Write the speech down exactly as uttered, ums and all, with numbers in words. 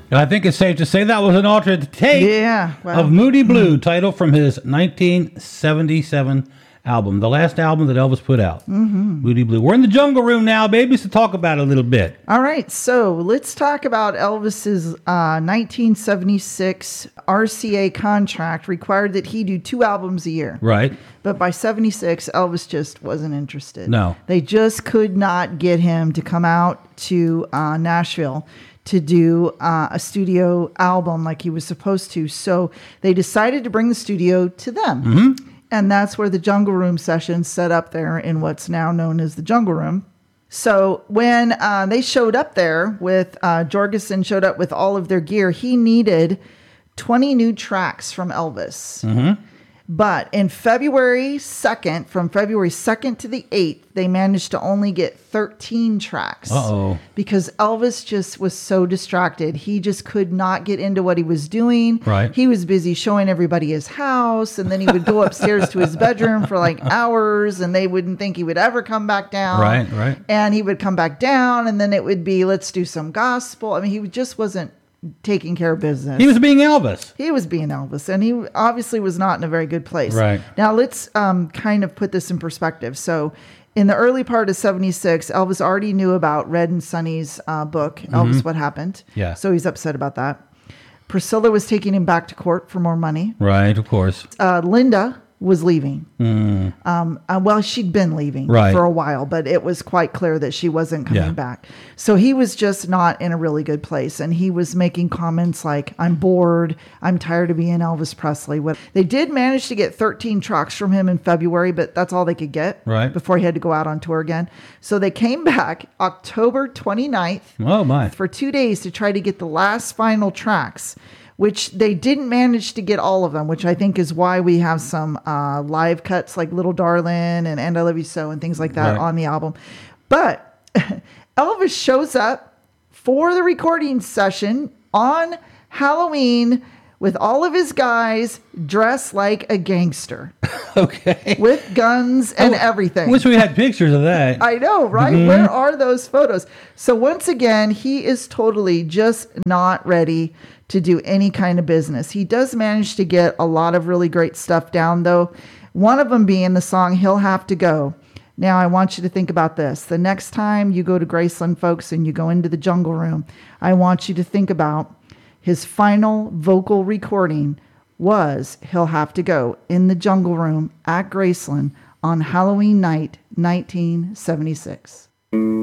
I think it's safe to say that was an alternate take Yeah. Well, of Moody Blue, title from his nineteen seventy-seven album, the last album that Elvis put out. Mm-hmm. Moody Blue. We're in the Jungle Room now, baby, so talk about it a little bit. all right. So let's talk about Elvis's uh, nineteen seventy-six R C A contract required that he do two albums a year. Right. But by seventy-six, Elvis just wasn't interested. No. They just could not get him to come out to uh, Nashville to do uh, a studio album like he was supposed to. So they decided to bring the studio to them. Mm-hmm. And that's where the Jungle Room sessions set up there in what's now known as the Jungle Room. So when uh, they showed up there with, uh, Jorgensen showed up with all of their gear, he needed twenty new tracks from Elvis. Mm-hmm. But in February second, from February second to the eighth, they managed to only get thirteen tracks. Uh-oh. Because Elvis just was so distracted. He just could not get into what he was doing. Right. He was busy showing everybody his house, and then he would go upstairs to his bedroom for like hours, and they wouldn't think he would ever come back down. Right, right. And he would come back down, and then it would be, let's do some gospel. I mean, he just wasn't taking care of business. He was being Elvis. He was being Elvis, and he obviously was not in a very good place. Right. Now, let's um, kind of put this in perspective. So, in the early part of seventy-six, Elvis already knew about Red and Sonny's uh, book, Elvis, What Happened? Yeah. So, he's upset about that. Priscilla was taking him back to court for more money. Right, of course. Uh, Linda was leaving. Mm. Um, uh, well, she'd been leaving right. for a while, but it was quite clear that she wasn't coming yeah. back. So he was just not in a really good place. And he was making comments like, I'm bored. I'm tired of being Elvis Presley. What They did manage to get thirteen tracks from him in February, but that's all they could get right. before he had to go out on tour again. So they came back October twenty-ninth oh my. for two days to try to get the last final tracks, which they didn't manage to get all of them, which I think is why we have some uh, live cuts like Little Darlin' and And I Love You So and things like that right. on the album. But Elvis shows up for the recording session on Halloween with all of his guys dressed like a gangster. Okay. With guns and oh, everything. Wish we had pictures of that. I know, right? Mm-hmm. Where are those photos? So once again, he is totally just not ready to do any kind of business. He does manage to get a lot of really great stuff down, though. One of them being the song He'll Have to Go. Now, I want you to think about this. The next time you go to Graceland, folks, and you go into the Jungle Room, I want you to think about his final vocal recording was He'll Have to Go in the Jungle Room at Graceland on Halloween night, nineteen seventy-six.